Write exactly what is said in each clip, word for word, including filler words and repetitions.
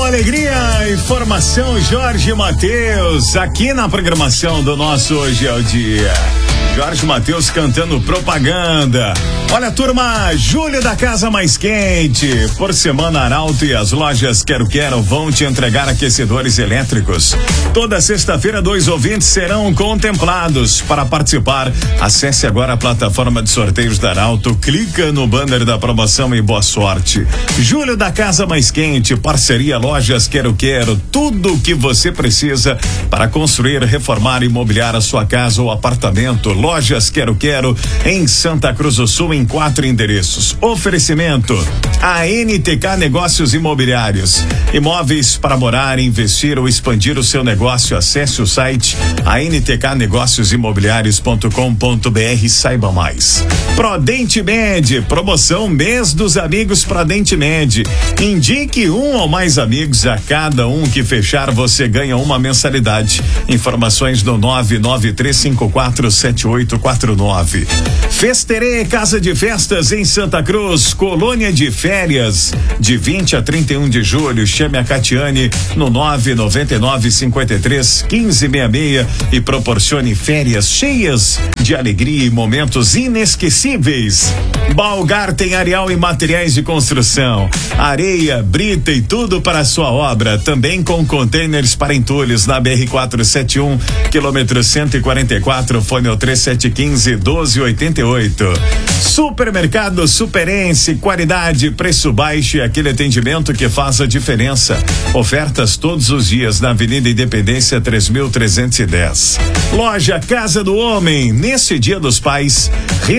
alegria, informação, Jorge Mateus, aqui na programação do nosso Hoje é o Dia. Jorge Mateus cantando propaganda. Olha, turma, julho da Casa Mais Quente. Por semana, Arauto e as lojas Quero Quero vão te entregar aquecedores elétricos. Toda sexta-feira, dois ouvintes serão contemplados. Para participar, acesse agora a plataforma de sorteios da Arauto, clica no banner da promoção e boa sorte. Julho da Casa Mais Quente, parceria Lojas Quero Quero, tudo o que você precisa para construir, reformar e mobiliar a sua casa ou apartamento. Lojas Quero Quero em Santa Cruz do Sul em quatro endereços. Oferecimento a N T K Negócios Imobiliários. Imóveis para morar, investir ou expandir o seu negócio. Acesse o site a n t k negócios imobiliários ponto com ponto b r e saiba mais. Prodente Med, promoção Mês dos Amigos Prodente Med. Indique um ou mais amigos, a cada um que fechar você ganha uma mensalidade. Informações no nove nove três cinco quatro sete oito quatro nove. Festerê, Casa de Festas em Santa Cruz, colônia de férias, de vinte a trinta e um de julho. Chame a Catiane no nove nove nove cinco três um cinco seis seis e proporcione férias cheias de alegria e momentos inesquecíveis. Balgar tem areal e materiais de construção, areia, brita e tudo para a sua obra, também com containers para entulhos na B R quatrocentos e setenta e um, quilômetro cento e quarenta e quatro, fone ao três sete um cinco, um dois oito oito. Supermercado Superense, qualidade, preço baixo e aquele atendimento que faz a diferença. Ofertas todos os dias na Avenida Independência três mil trezentos e dez. Loja Casa do Homem, nesse Dia dos Pais,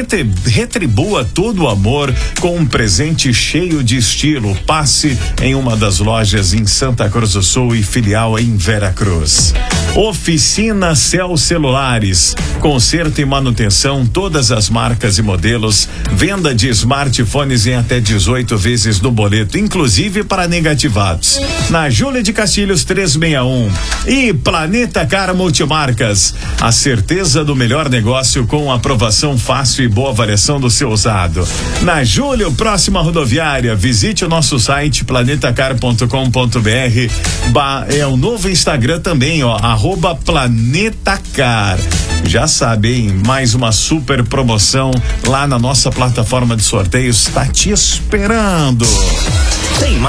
retribua todo o amor com um presente cheio de estilo. Passe em uma das lojas em Santa Cruz do Sul e filial em Veracruz. Oficina Cell Celulares, conserto e manutenção, todas as marcas e modelos, venda de smartphones em até dezoito vezes no boleto, inclusive para negativados. Na Júlia de Castilhos trezentos e sessenta e um. E Planeta Car Multimarcas, a certeza do melhor negócio com aprovação fácil e boa avaliação do seu usado. Na Júlio, próxima rodoviária, visite o nosso site planeta car ponto com ponto b r. É o novo Instagram também, ó, arroba Planetacar. Já sabe, hein? Mais uma super promoção lá na nossa plataforma de sorteios está te esperando. Tem mais